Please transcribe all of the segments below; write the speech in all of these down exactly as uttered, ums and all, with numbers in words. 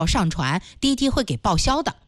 上传，滴滴会给报销的。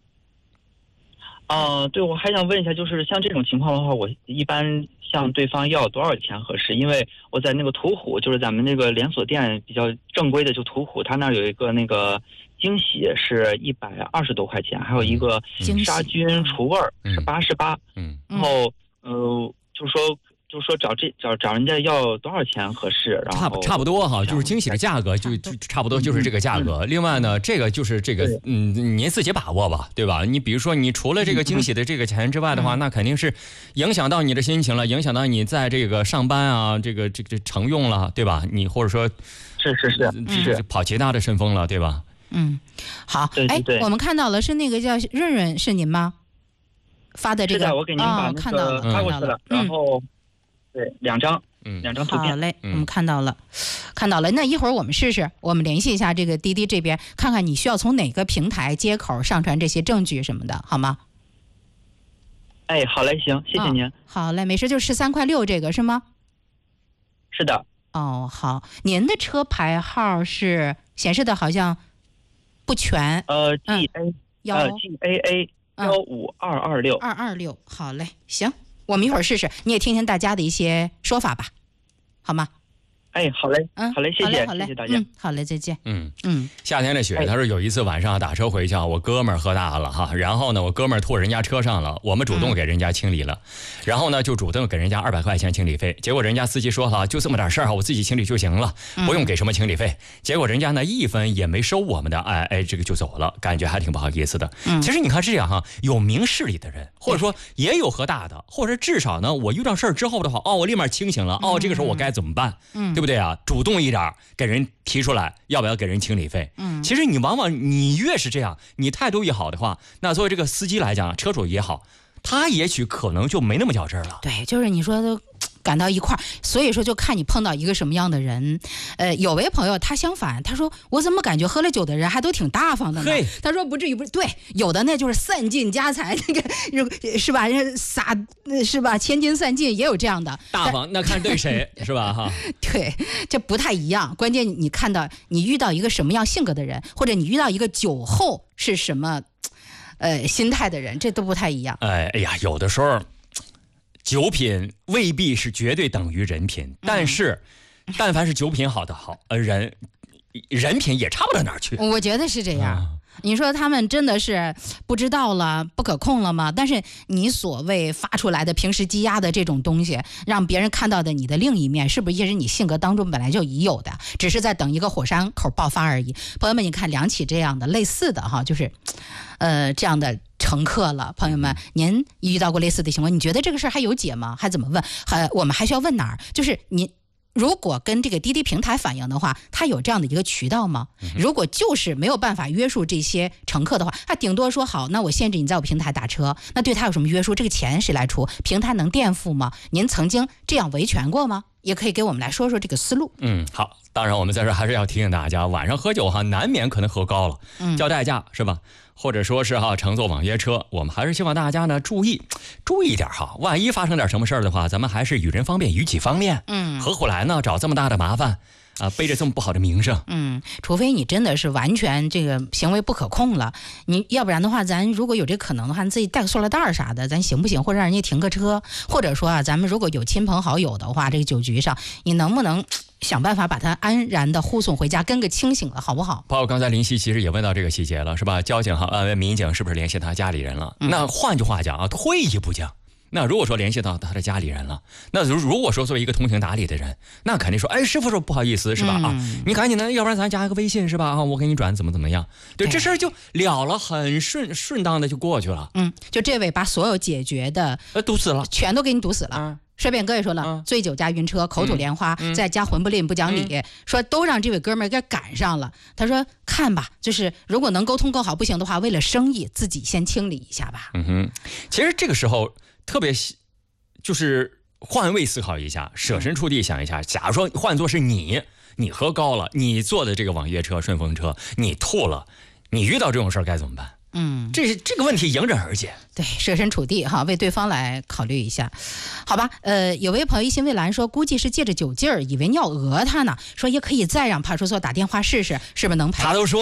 啊、呃，对，我还想问一下，就是像这种情况的话，我一般向对方要多少钱合适？因为我在那个途虎，就是咱们那个连锁店比较正规的，就途虎，它那儿有一个那个惊喜是一百二十多块钱，还有一个杀菌除味儿是八十八，嗯，然后呃，就是说。就是说找这找找人家要多少钱合适？然后差差不多哈，就是惊喜的价格就就差不多就是这个价格。嗯、另外呢，这个就是这个嗯，您自己把握吧，对吧？你比如说，你除了这个惊喜的这个钱之外的话，嗯、那肯定是影响到你的心情了，影响到你在这个上班啊，这个这个乘用了，对吧？你或者说是是是是跑其他的顺风了，对吧？ 嗯，好， 对对对哎，我们看到了是那个叫润润，是您吗？发的这个， 我给您把那个发过去了， 嗯、 然后。对，两张，嗯，两张图片。 好嘞，我们看到了，看到了。那一会儿我们试试，我们联系一下这个滴滴这边，看看你需要从哪个平台接口上传这些证据什么的，好吗？ 哎，好嘞，行，谢谢您。哦、 好嘞，没事，就十三块六这个是吗？ 是的。 哦，好，您的车牌号是显示的好像不全。 呃 ，G A 呃 G A A 幺五二二六二二六，好嘞，行。我们一会儿试试，你也听听大家的一些说法吧，好吗？ 哎，好嘞，嗯，好嘞，谢谢， 好嘞， 谢谢大家， 嗯，好嘞，再见。 嗯嗯，夏天的雪，他说有一次晚上打车回家，我哥们儿喝大了哈，然后呢，我哥们儿吐人家车上了，我们主动给人家清理了，嗯、然后呢，就主动给人家二百块钱清理费，结果人家司机说哈，就这么点事儿，我自己清理就行了，不用给什么清理费。嗯、结果人家呢一分也没收我们的，哎哎，这个就走了，感觉还挺不好意思的。嗯，其实你看是这样哈，有明事理的人，或者说也有喝大的，或者至少呢，我遇到事儿之后的话，哦，我立马清醒了，哦，这个时候我该怎么办？嗯，对不对啊？主动一点给人提出来要不要给人清理费。嗯，其实你往往你越是这样，你态度越好的话，那作为这个司机来讲，车主也好，他也许可能就没那么较真了。 对，就是你说的赶到一块儿，所以说就看你碰到一个什么样的人。呃，有位朋友他相反，他说我怎么感觉喝了酒的人还都挺大方的呢？他说不至于，不是对，有的呢就是散尽家财，那个是吧？撒是吧？千金散尽也有这样的大方，那看对谁是吧？哈， 对，这不太一样。关键你看到你遇到一个什么样性格的人，或者你遇到一个酒后是什么呃心态的人，这都不太一样。 哎哎呀，有的时候。酒品未必是绝对等于人品，但是，嗯、但凡是酒品好的好，呃，人人品也差不到哪儿去。 我觉得是这样。嗯、你说他们真的是不知道了、不可控了吗？但是你所谓发出来的平时积压的这种东西，让别人看到的你的另一面，是不是也是你性格当中本来就已有的，只是在等一个火山口爆发而已？朋友们，你看两起这样的类似的哈，就是，呃，这样的。乘客了，朋友们，您遇到过类似的情况？你觉得这个事儿还有解吗？还怎么问？还我们还需要问哪儿？就是您如果跟这个滴滴平台反映的话，它有这样的一个渠道吗？如果就是没有办法约束这些乘客的话，他顶多说好，那我限制你在我平台打车，那对他有什么约束？这个钱谁来出？平台能垫付吗？您曾经这样维权过吗？也可以给我们来说说这个思路。 嗯，好。当然，我们在这还是要提醒大家，晚上喝酒哈，难免可能喝高了，嗯，叫代驾是吧？或者说是哈乘坐网约车，我们还是希望大家呢注意注意一点哈，万一发生点什么事儿的话，咱们还是与人方便，与己方便。嗯，何苦来呢？找这么大的麻烦啊，背着这么不好的名声。 嗯，除非你真的是完全这个行为不可控了，你要不然的话，咱如果有这可能的话，你自己带个塑料袋啥的，咱行不行？或者让人家停个车，或者说啊，咱们如果有亲朋好友的话，这个酒局上，你能不能想办法把他安然的护送回家，跟个清醒了，好不好？ 包括刚才林夕其实也问到这个细节了，是吧？交警哈呃民警是不是联系他家里人了？嗯、那换句话讲啊，退一步讲。那如果说联系到他的家里人了，那如如果说作为一个通情达理的人，那肯定说，哎，师傅说不好意思是吧？嗯、啊，你赶紧的，要不然咱加一个微信是吧？啊，我给你转怎么怎么样？对，这事儿就了了，很顺顺当的就过去了。 嗯，就这位把所有解决的呃堵死了， 全都给你堵死了。嗯顺便哥也说了，嗯、醉酒加晕车，口吐莲花，嗯、再加混不吝不讲理，嗯、说都让这位哥们儿给赶上了。他说：“看吧，就是如果能沟通更好，不行的话，为了生意，自己先清理一下吧。” 嗯哼，其实这个时候特别就是换位思考一下，设身处地想一下，假如说换作是你，你喝高了，你坐的这个网约车、顺风车，你吐了，你遇到这种事儿该怎么办？嗯，这这个问题迎刃而解。 对，设身处地哈，为对方来考虑一下，好吧？呃，有位朋友一心蔚蓝说，估计是借着酒劲儿，以为你要讹他呢，说也可以再让派出所打电话试试，是不是能赔？ 他都说了，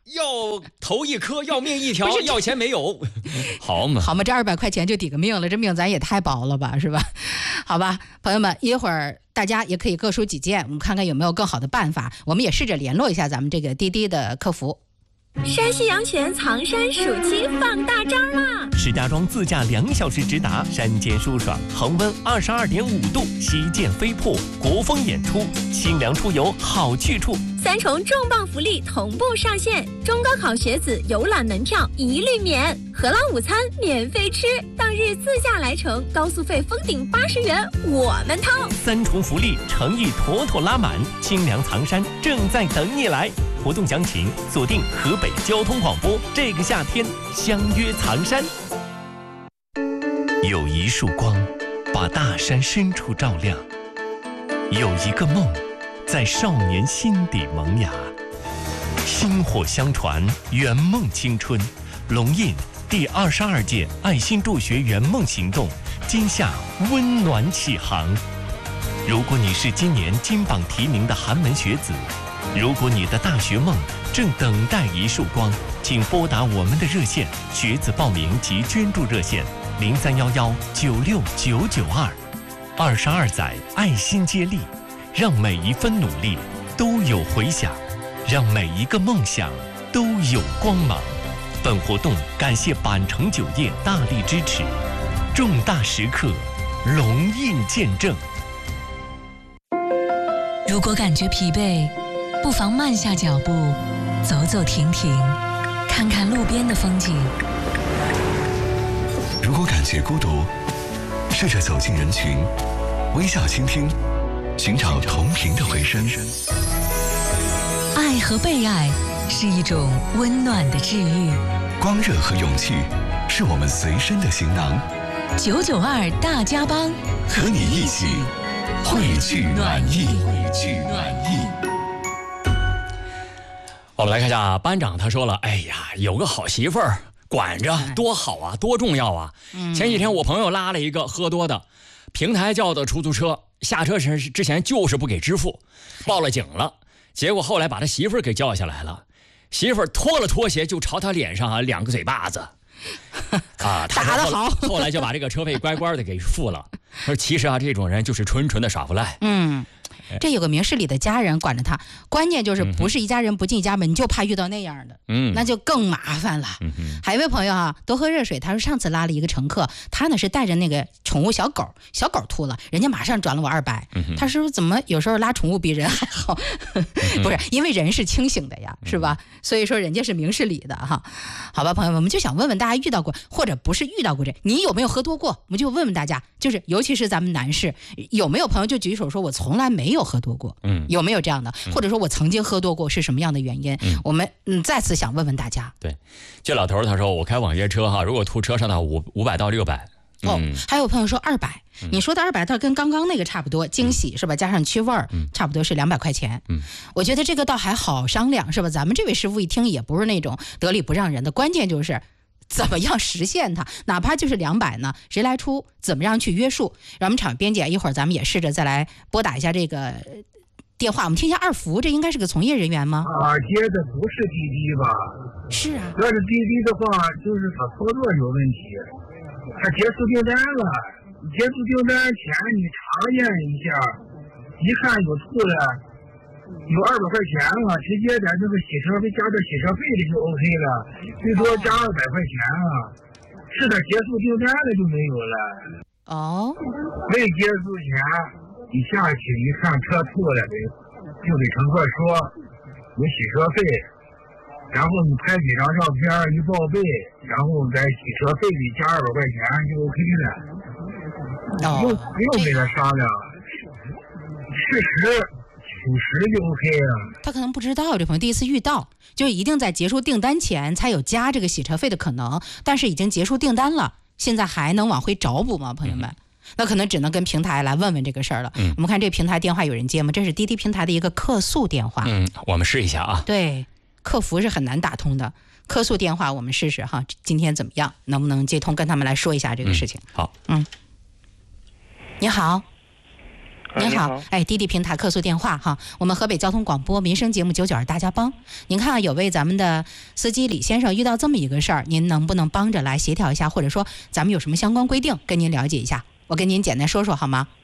要头一颗，要命一条，要钱没有。好嘛， 好嘛，这二百块钱就抵个命了，这命咱也太薄了吧，是吧？好吧，朋友们，一会儿大家也可以各抒己见，我们看看有没有更好的办法。我们也试着联络一下咱们这个滴滴的客服。 山西阳泉藏山暑期放大招啦！ 石家庄自驾两小时直达，山间舒爽，恒温二十二点五度，旗舰飞瀑，国风演出，清凉出游好去处。 三重重磅福利同步上线，中高考学子游览门票一律免，荷兰午餐免费吃，当日自驾来程，高速费封顶八十元，我们掏。 三重福利，诚意妥妥拉满，清凉藏山正在等你来。活动详情锁定河北交通广播，这个夏天相约藏山。有一束光，把大山深处照亮；有一个梦，在少年心底萌芽。薪火相传，圆梦青春。龙印第二十二届爱心助学圆梦行动，今夏温暖启航。如果你是今年金榜题名的寒门学子，如果你的大学梦正等待一束光，请拨打我们的热线学子报名及捐助热线零三幺幺九六九九二。二十二载爱心接力，让每一分努力都有回响，让每一个梦想都有光芒。本活动感谢板城酒业大力支持，重大时刻龙印见证。 如果感觉疲惫，不妨慢下脚步，走走停停，看看路边的风景。 如果感觉孤独，试着走进人群，微笑倾听，寻找同频的回声。 爱和被爱是一种温暖的治愈， 光热和勇气是我们随身的行囊。 九九二大家帮， 和你一起汇聚暖意，汇聚暖意。 我们来看一下班长，他说了，哎呀，有个好媳妇儿管着多好啊，多重要啊。嗯、前几天我朋友拉了一个喝多的，平台叫的出租车，下车时之前就是不给支付，报了警了。结果后来把他媳妇儿给叫下来了，媳妇儿脱了拖鞋就朝他脸上啊两个嘴巴子。啊， 打得好， 后来就把这个车费乖乖的给付了。说其实啊，这种人就是纯纯的耍无赖。 嗯，这有个明事理的家人管着他，关键就是不是一家人不进一家门，你就怕遇到那样的，嗯，那就更麻烦了。嗯、还有一位朋友啊，多喝热水，他说上次拉了一个乘客，他呢是带着那个宠物小狗，小狗吐了，人家马上转了我二百。嗯、他说怎么有时候拉宠物比人还好？不是，因为人是清醒的呀，是吧？所以说人家是明事理的哈。好吧，朋友们，我们就想问问大家遇到过，或者不是遇到过这，你有没有喝多过？我们就问问大家，就是尤其是咱们男士，有没有朋友就举手说我从来没有喝多过？嗯，有没有这样的？或者说我曾经喝多过是什么样的原因？嗯、我们嗯再次想问问大家。 对，这老头他说我开网约车哈，如果吐车上的五五百到六百。 哦，还有朋友说二百，你说的二百倒跟刚刚那个差不多，惊喜是吧？加上去味儿，差不多是两百块钱。嗯，我觉得这个倒还好商量是吧？咱们这位师傅一听也不是那种得理不让人的，关键就是怎么样实现它，哪怕就是两百呢，谁来出？怎么样去约束？让我们场编辑一会儿咱们也试着再来拨打一下这个电话，我们听一下二福，这应该是个从业人员吗？ 啊，接的不是滴滴吧？ 是啊， 要是滴滴的话，就是他操作有问题。他结束订单了，结束订单前你查验一下，一看有吐了，有二百块钱了，直接在这个洗车费加点洗车费的就 OK 了，最多加二百块钱了。是他结束订单了就没有了。 哦， 没结束前你下去一看车吐了，就给乘客说有洗车费。然后你拍几张照片一报备，然后在洗车费里加二百块钱就 OK 了，不用不用给他商量，事实属实就 OK 了。 他可能不知道，这朋友第一次遇到，就一定在结束订单前才有加这个洗车费的可能，但是已经结束订单了，现在还能往回找补吗？朋友们？嗯，那可能只能跟平台来问问这个事儿了。嗯，我们看这平台电话有人接吗？这是滴滴平台的一个客诉电话。 嗯，我们试一下啊。 对。客服是很难打通的，客诉电话我们试试哈，今天怎么样？能不能接通跟他们来说一下这个事情？ 嗯、好， 嗯，你好， 您好， 好哎，滴滴平台客诉电话哈，我们河北交通广播民生节目九九二大家帮。您看有位咱们的司机李先生遇到这么一个事儿，您能不能帮着来协调一下，或者说咱们有什么相关规定跟您了解一下？我跟您简单说说好吗？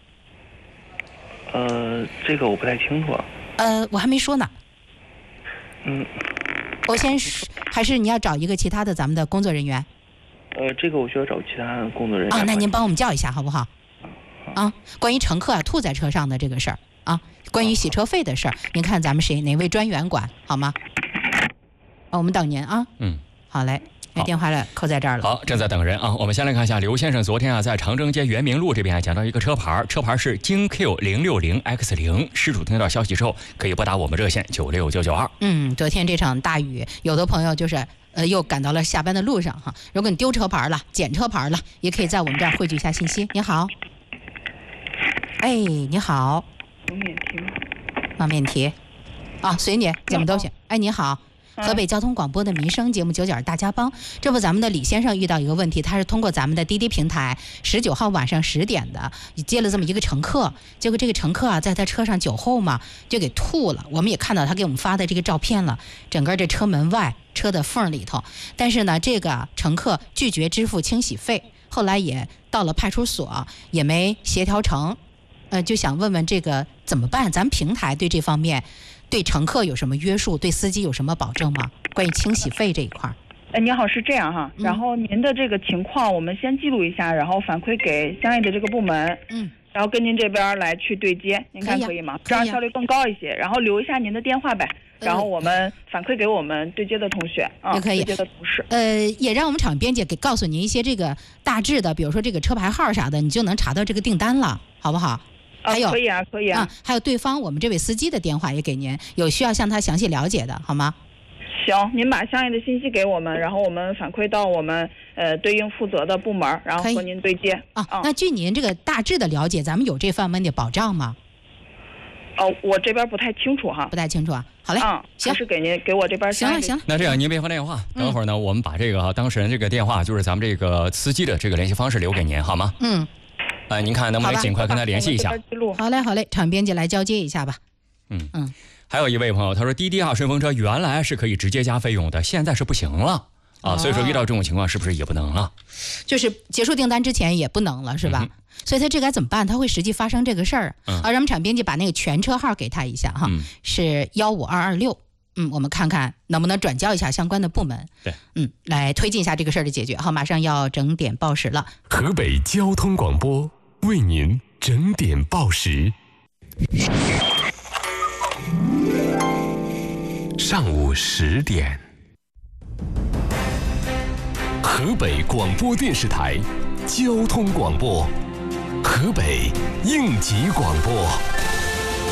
呃，这个我不太清楚。 呃，我还没说呢。 嗯。 我先还是你要找一个其他的咱们的工作人员？ 呃，这个我需要找其他工作人员。 啊，那您帮我们叫一下好不好？啊，关于乘客啊吐在车上的这个事儿啊，关于洗车费的事儿，您看咱们谁哪位专员管好吗？啊，我们等您啊。 嗯， 好嘞，那电话了扣在这儿了。 好，正在等人啊。我们先来看一下刘先生昨天啊在长征街圆明路这边讲到一个车牌，车牌是京 Q 零六零 X 零。失主听到消息之后，可以拨打我们热线九六九九二。 嗯，昨天这场大雨，有的朋友就是呃又赶到了下班的路上哈。如果你丢车牌了、捡车牌了，也可以在我们这儿汇聚一下信息。你好。哎，你好。 有免提吗？ 啊，免提。啊，随你，怎么都行。哎，你好，河北交通广播的民生节目九九二大家帮。这不，咱们的李先生遇到一个问题，他是通过咱们的滴滴平台，十九号晚上十点的接了这么一个乘客，结果这个乘客啊，在他车上酒后嘛，就给吐了。我们也看到他给我们发的这个照片了，整个这车门外、车的缝里头。但是呢，这个乘客拒绝支付清洗费，后来也到了派出所，也没协调成。呃，就想问问这个怎么办？咱们平台对这方面，对乘客有什么约束？对司机有什么保证吗？关于清洗费这一块儿。 哎，你好，是这样哈，然后您的这个情况我们先记录一下，然后反馈给相应的这个部门， 嗯， 然后跟您这边来去对接，您看可以吗？这样效率更高一些。然后留一下您的电话呗，然后我们反馈给我们对接的同学啊， 也可以对接的同事。 呃，也让我们厂编辑给告诉您一些这个大致的，比如说这个车牌号啥的，你就能查到这个订单了，好不好？ 啊， 还有可以啊，可以啊。 啊，还有对方我们这位司机的电话也给您，有需要向他详细了解的，好吗？ 行，您把相应的信息给我们，然后我们反馈到我们呃对应负责的部门，然后和您对接。 啊，那据您这个大致的了解，咱们有这方面的保障吗？ 哦，我这边不太清楚哈， 不太清楚啊。好嘞， 嗯， 行， 是给您给我这边行了行了。 那这样您别放电话，等会儿呢，我们把这个当事人这个电话，就是咱们这个司机的这个联系方式留给您，好吗？ 嗯。 哎，您看能不能尽快跟他联系一下？ 好嘞，好嘞，厂编辑来交接一下吧。 嗯嗯。 还有一位朋友，他说滴滴啊顺风车原来是可以直接加费用的，现在是不行了啊，所以说遇到这种情况是不是也不能了？ 就是结束订单之前也不能了，是吧？嗯、所以他这该怎么办？他会实际发生这个事儿、嗯、啊？让我们厂编辑把那个全车号给他一下哈，嗯、是幺五二二六。嗯，我们看看能不能转交一下相关的部门。 对， 嗯，来推进一下这个事儿的解决。好，马上要整点报时了。 河北交通广播为您整点报时。上午十点，河北广播电视台交通广播，河北应急广播。